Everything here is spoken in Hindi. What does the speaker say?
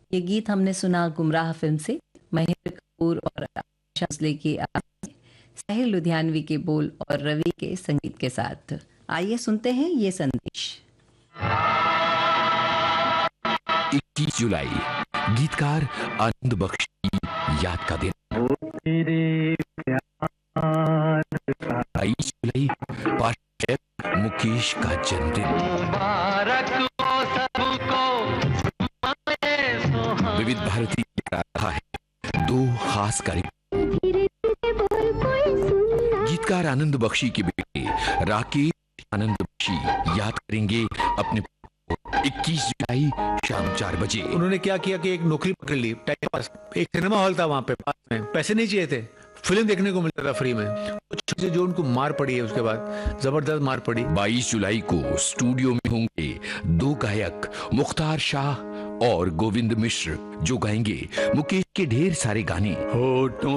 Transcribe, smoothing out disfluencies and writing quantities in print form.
ये गीत हमने सुना गुमराह फिल्म से, महेंद्र कपूर और आशा भोसले की आवाज में, साहिल लुधियानवी के बोल और रवि के संगीत के साथ। आइए सुनते हैं ये संदेश। 21 जुलाई गीतकार आनंद बख्श की याद का दिन। 22 जुलाई पार्षद मुकेश का जन्मदिन। विविध भारती रहा है 2 खास कार्यक्रम। गीतकार आनंद बख्शी के बेटे राकेश आनंद बख्शी याद करेंगे अपने 21 जुलाई शाम 4 बजे। उन्होंने क्या किया कि एक नौकरी पकड़ ली, टाइम पास। एक सिनेमा हॉल था वहां पे पास में, पैसे नहीं चाहिए थे, फिल्म देखने को मिलता था फ्री में। कुछ चीजें जो उनको मार पड़ी है, उसके बाद जबरदस्त मार पड़ी। 22 जुलाई को स्टूडियो में होंगे 2 गायक मुख्तार शाह और गोविंद मिश्र, जो गाएंगे मुकेश के ढेर सारे गाने। होठों